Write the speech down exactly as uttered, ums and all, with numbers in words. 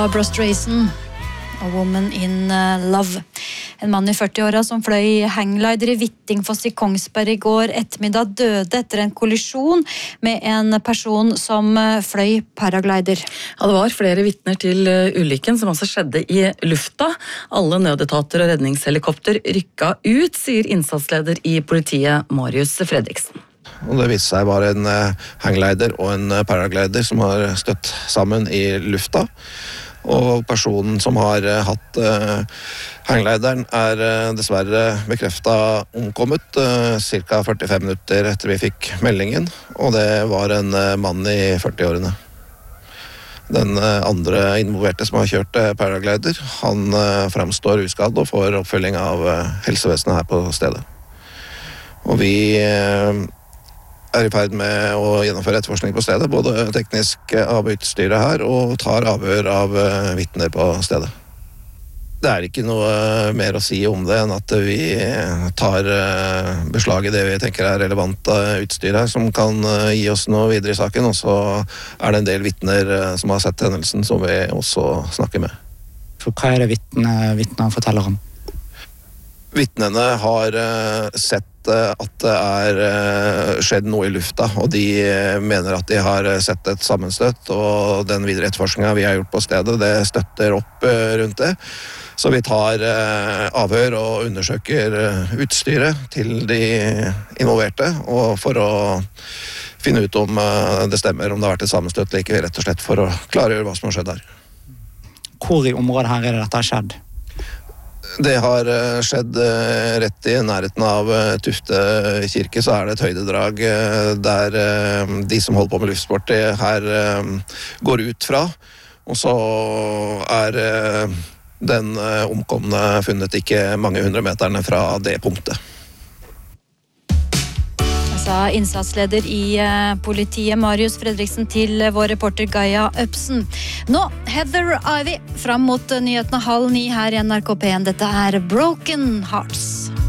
Barbra Streisand, A Woman in Love. En mann i førti-åra som fløy hangglider i Hvittingfoss i Kongsberg i går ettermiddag døde etter en kollisjon med en person som fløy paraglider. Ja, det var flere vitner til ulykken som også skjedde i lufta. Alle nødetater og redningshelikopter rykka ut, sier innsatsleder i politiet Marius Fredriksen. Og det viste seg bare en hangglider og en paraglider som har støtt sammen i lufta. Og personen som har hatt uh, hangglideren er uh, dessverre bekreftet omkommet uh, ca. førtifem minutter etter vi fikk meldingen, og det var en uh, mann i førti-årene. Den uh, andre involverte som har kjørt uh, paraglider, han uh, fremstår uskadd og får oppfølging av uh, helsevesenet her på stedet. Og vi uh, er i ferd med å gjennomføre etterforskning på stedet, både teknisk av utstyret her og tar avhør av vitner på stedet. Det er ikke noe mer å si om det enn at vi tar beslag i det vi tenker er relevant utstyr her, som kan gi oss noe videre i saken, og så er det en del vitner som har sett hendelsen som vi også snakker med. For hva er det vitnene forteller om? Vitnene har sett at det er skjedd noe i lufta, og de mener at de har sett et sammenstøt, og den videre etterforskningen vi har gjort på stedet, det støtter opp rundt det. Så vi tar avhør og undersøker utstyret til de involverte, og for å finne ut om det stemmer, om det har vært et sammenstøt eller ikke, rett og slett for å klargjøre hva som har skjedd her. Hvor i området her er det dette har skjedd? Det har skjedd rett i nærheten av Tufte kirke, så er det et høydedrag der de som holder på med luftsport her går ut fra. Og så er den omkomne funnet ikke mange hundre meterne fra det punktet. Sa innsatsleder i politiet Marius Fredriksen til vår reporter Gaia Øpsen. Nå, Heather Ivy, fram mot nyhetene halv ni her i N R K P en. Dette er Broken Hearts.